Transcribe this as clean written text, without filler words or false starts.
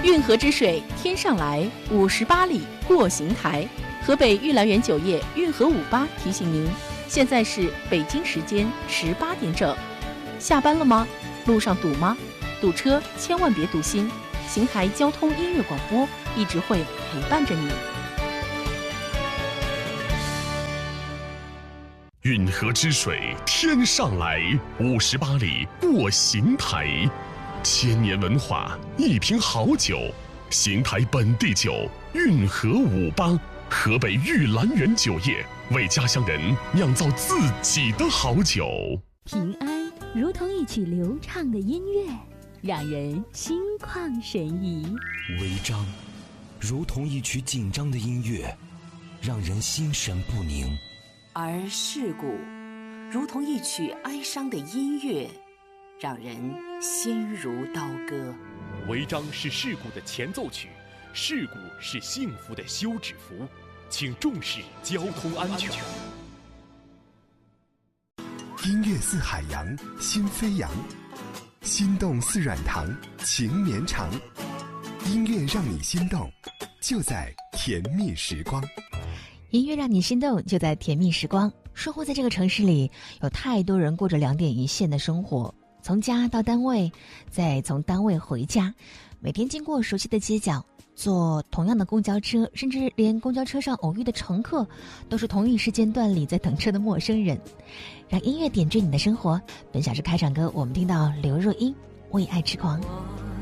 运河之水天上来，58里过邢台。河北玉兰园酒业运河58提醒您，现在是北京时间18点整。下班了吗？路上堵吗？堵车千万别堵心，邢台交通音乐广播一直会陪伴着你。 运河之水天上来，58里过邢台。千年文化，一瓶好酒，邢台本地酒运河58。河北玉兰园酒业为家乡人酿造自己的好酒。 平安如同一曲流畅的音乐，让人心旷神怡； 违章如同一曲紧张的音乐，让人心神不宁； 而事故如同一曲哀伤的音乐，让人心如刀割。 违章是事故的前奏曲，事故是幸福的休止符，请重视交通安全。 音乐似海洋，心飞扬；心动似软糖，情绵长。音乐让你心动，就在甜蜜时光。 音乐让你心动，就在甜蜜时光。生活在这个城市里，有太多人过着2点一线的生活，从家到单位，再从单位回家，每天经过熟悉的街角，坐同样的公交车，甚至连公交车上偶遇的乘客都是同一时间段里在等车的陌生人。让音乐点缀你的生活。本小时开场歌，我们听到刘若英《为爱痴狂》。